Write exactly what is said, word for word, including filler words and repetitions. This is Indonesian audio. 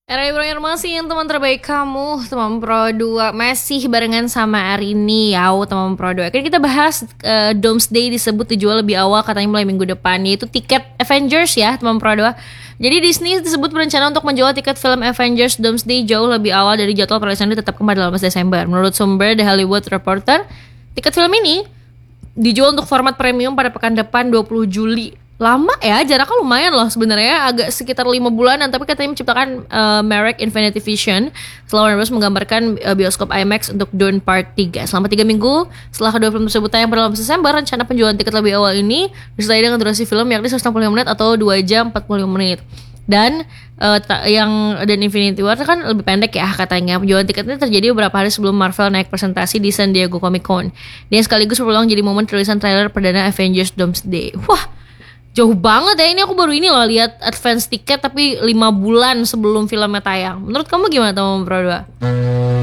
Era informasi yang teman terbaik kamu, teman Pro dua masih barengan sama Arini ya, teman Pro dua. Kan kita bahas uh, Doomsday disebut dijual lebih awal katanya mulai minggu depan, yaitu tiket Avengers ya, teman Pro dua. Jadi Disney disebut berencana untuk menjual tiket film Avengers Doomsday jauh lebih awal dari jadwal perilisan ditetapkan pada delapan belas Desember. Menurut sumber The Hollywood Reporter, tiket film ini dijual untuk format premium pada pekan depan dua puluh Juli. Lama ya, jaraknya lumayan loh sebenarnya, agak sekitar lima bulanan, tapi katanya menciptakan uh, merek Infinity Vision setelah Warner Bros menggambarkan uh, bioskop IMAX untuk Dune Part tiga. Selama tiga minggu setelah kedua film tersebut tayang pada delapan belas Desember, rencana penjualan tiket lebih awal ini disertai dengan durasi film yakni seratus enam puluh lima menit atau dua jam empat puluh lima menit. Dan uh, ta- yang dan Infinity War kan lebih pendek ya katanya. Penjualan tiket ini terjadi beberapa hari sebelum Marvel naik presentasi di San Diego Comic Con. Dan sekaligus berulang jadi momen rilisan trailer perdana Avengers Doomsday. Wah, jauh banget ya, ini aku baru ini loh lihat advance tiket tapi lima bulan sebelum filmnya tayang. Menurut kamu gimana teman Pro dua?